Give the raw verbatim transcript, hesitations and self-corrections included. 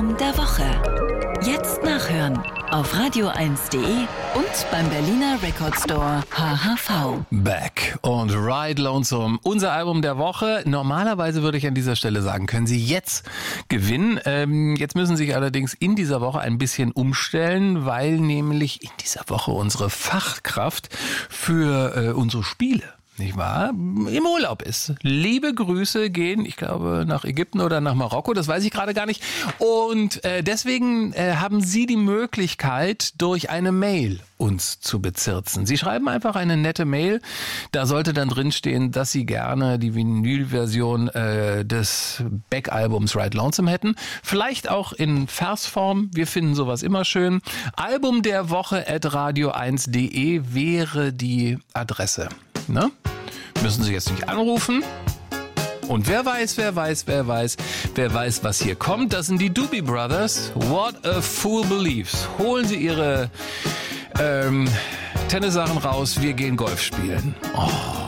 Album der Woche. Jetzt nachhören auf radio eins punkt de und beim Berliner Record Store H H V. Back und Ride Lonesome, unser Album der Woche. Normalerweise würde ich an dieser Stelle sagen, können Sie jetzt gewinnen. Ähm, jetzt müssen Sie sich allerdings in dieser Woche ein bisschen umstellen, weil nämlich in dieser Woche unsere Fachkraft für äh, unsere Spiele, nicht wahr, im Urlaub ist. Liebe Grüße gehen, ich glaube, nach Ägypten oder nach Marokko, das weiß ich gerade gar nicht. Und äh, deswegen äh, haben Sie die Möglichkeit, durch eine Mail uns zu bezirzen. Sie schreiben einfach eine nette Mail. Da sollte dann drinstehen, dass Sie gerne die Vinylversion äh, des Beck-Albums Ride Lonesome hätten. Vielleicht auch in Versform. Wir finden sowas immer schön. Album der Woche at radio eins punkt de wäre die Adresse. Ne? Müssen Sie jetzt nicht anrufen. Und wer weiß, wer weiß, wer weiß, wer weiß, was hier kommt. Das sind die Doobie Brothers. What a Fool Believes. Holen Sie Ihre ähm, Tennissachen raus. Wir gehen Golf spielen. Oh.